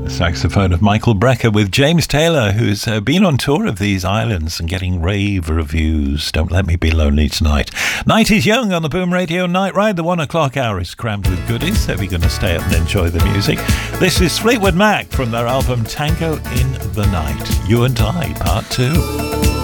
Saxophone of Michael Brecker with James Taylor, who's been on tour of these islands and getting rave reviews. Don't Let Me Be Lonely Tonight. Night is young on the Boom Radio Night Ride. The 1 o'clock hour is crammed with goodies, so we're going to stay up and enjoy the music. This is Fleetwood Mac from their album Tango in the Night. You and I, Part 2.